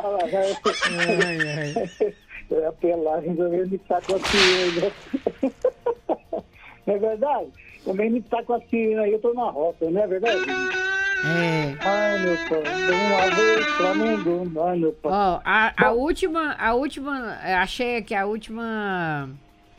Ai, ai. Eu ia apelar, resolveu me estar com a sirena. Não é verdade? Também me está com a sirena aí, eu tô na roça, não é verdade? É. Ai, meu pai, uma vez Flamengo, ai, meu pai. Ó, a última, achei aqui a última,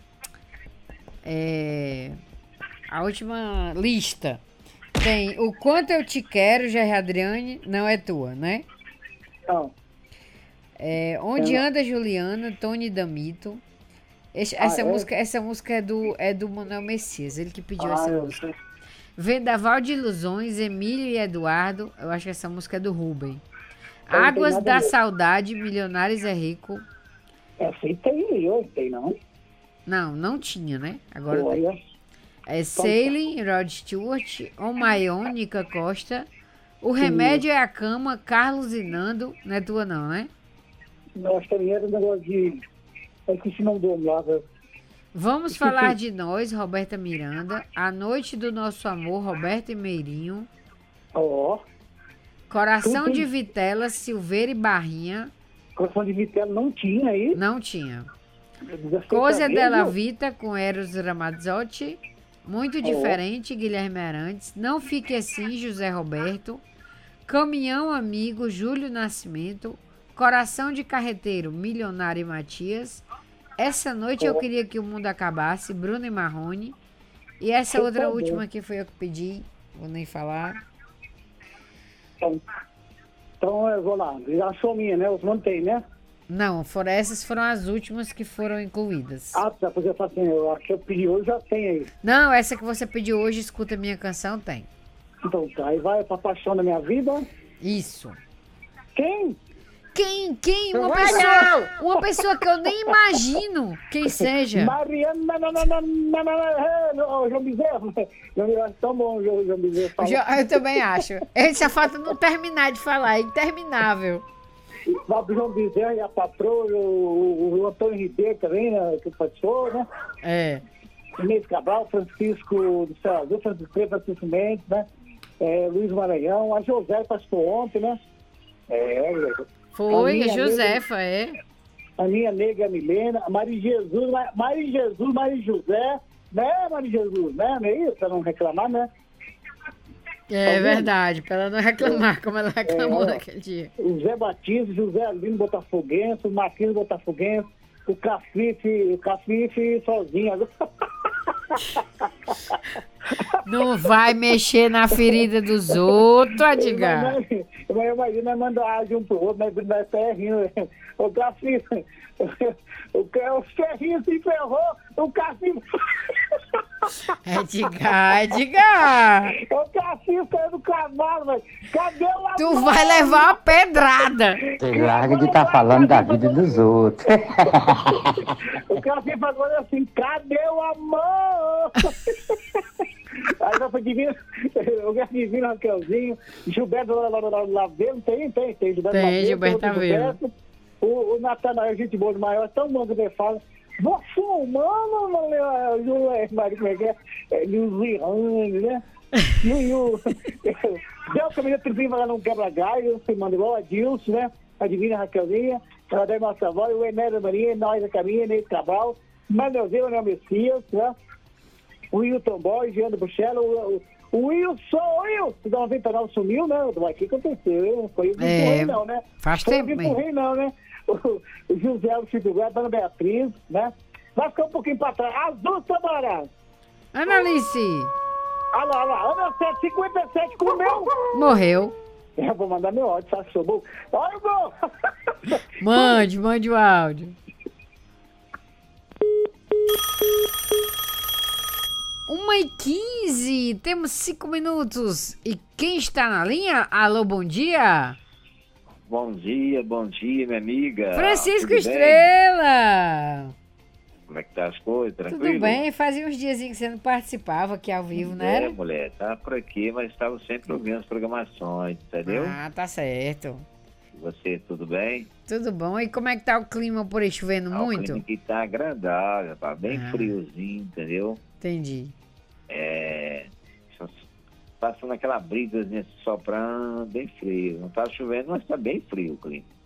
a última lista. Tem O Quanto Eu Te Quero, Jair Adriane, não é tua, né? Não, Onde Anda Juliana, Tony Damito. Essa música é do Manuel Messias, ele que pediu essa música. Vendaval de Ilusões, Emílio e Eduardo. Eu acho que essa música é do Rubem. Águas da Saudade, Milionários é Rico. Essa aí tem, hoje tem, não? Não tinha, né? Agora tem. Olha, Sailing, Rod Stewart, On My Own, Nica Costa. O Remédio é a Cama, Carlos e Nando. Não é tua não, né? nós também era um negócio de... É que se não deu lá, velho. Vamos falar de nós, Roberta Miranda. A Noite do Nosso Amor, Roberto e Meirinho. Ó, Coração de Vitela, Silveira e Barrinha. Coração de Vitela não tinha aí. Não tinha. Coisa Sertanejo. della Vita, com Eros Ramazzotti. Muito Diferente, Guilherme Arantes. Não Fique Assim, José Roberto. Caminhão Amigo, Júlio Nascimento. Coração de Carreteiro, Milionário e Matias. Essa Noite Eu Queria Que o Mundo Acabasse, Bruno e Marrone. E essa outra última que foi eu que pedi, vou nem falar. Então eu vou lá. Achou minha, né? Os mantém, né? Não, essas foram as últimas que foram incluídas. Ah, tá. Porque eu falo assim, a que eu pedi hoje já tem aí. Não, essa que você pediu hoje, Escuta Minha Canção, tem. Então tá. Aí vai pra Paixão da Minha Vida. Isso. Quem? Quem? Uma pessoa que eu nem imagino quem seja. Mariana, João Bezerra. Eu acho tão bom o João Bezerra falar. Eu também acho. Essa falta não terminar de falar, é interminável. Vai pro João Bezerra e a patroa, o Antônio Ribeiro também, né, que participou, né? É. Inês Cabral, Francisco do Céu Azul, Francisco Mendes, né? Luiz Maranhão, a José participou ontem, né? Foi, a Josefa, A minha nega Milena, Maria Jesus, Maria José, né, Maria Jesus, né? Não é isso? Pra não reclamar, né? É verdade, pra ela não reclamar como ela reclamou naquele dia. O Zé Batista, José Alino Botafoguense, o Marquinhos Botafoguense, o Cafife sozinho. Não vai mexer na ferida dos outros, Edgar. Mas imagina mandar um pro outro, mas nós até rindo. O Cafife, o Ferrinho se ferrou, o Cafife... Edgar. O Cafife caiu do cavalo, mas cadê o amor? Tu vai levar uma pedrada. Larga de estar falando da vida dos outros. O Cafife agora assim, cadê o amor? Aí já foi divino, o Divino Raquelzinho, Gilberto Lavelo, tem Gilberto Lavelo. O Natanael, gente boa de maior, tão bom que ele fala. Você é humano, Maria, como é que é? Luziane, né? E o Del Camilo Tripinho vai lá no quebra-galho, se manda igual a Dilson, né? A Divina Raquelzinha, a Dai Massavoy, o Enélia Maria, Nós Caminha, Inês Cabral, Manuelzinho, Anel Messias, né? O Wilton Boy, Giano Buchela, o Wilson, 99 sumiu, né? O que aconteceu? Não foi o rei, não, né? Faz tempo, Não foi o rei, não, né? O José, o Chico Guerra, a Dona Beatriz, né? Vai ficar um pouquinho pra trás. Azul Samará. Analice. Olha lá, Ana 757 comeu. Morreu. Eu vou mandar meu áudio, sabe que sou bom? Olha o gol! Mande o áudio. 1h15, temos 5 minutos. E quem está na linha? Alô, bom dia. Bom dia, minha amiga. Francisco Tudo Estrela. bem? Como é que tá as coisas? Tranquilo? Tudo bem? Fazia uns diazinhos que você não participava aqui ao vivo, não era? Mulher, tá por aqui, mas estava sempre ouvindo as programações, entendeu? Ah, tá certo. E você, tudo bem? Tudo bom. E como é que tá o clima por aí? Chovendo O muito? clima aqui tá agradável, tá bem friozinho, entendeu? Entendi. Passando aquela brisazinha soprando, bem frio. Não tá chovendo, mas tá bem frio o clima.